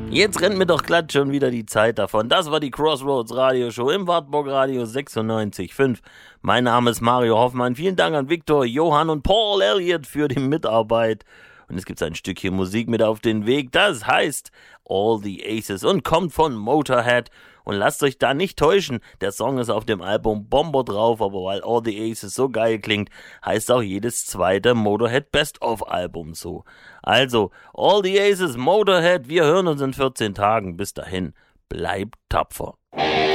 Jetzt rennt mir doch glatt schon wieder die Zeit davon. Das war die Crossroads Radioshow im Wartburg Radio 96.5. Mein Name ist Mario Hoffmann. Vielen Dank an Victor, Johann und Paul Elliott für die Mitarbeit. Und es gibt ein Stückchen Musik mit auf den Weg. Das heißt All the Aces und kommt von Motorhead. Und lasst euch da nicht täuschen, der Song ist auf dem Album Bomber drauf, aber weil All the Aces so geil klingt, heißt auch jedes zweite Motorhead Best-of-Album so. Also, All the Aces, Motorhead, wir hören uns in 14 Tagen. Bis dahin, bleibt tapfer.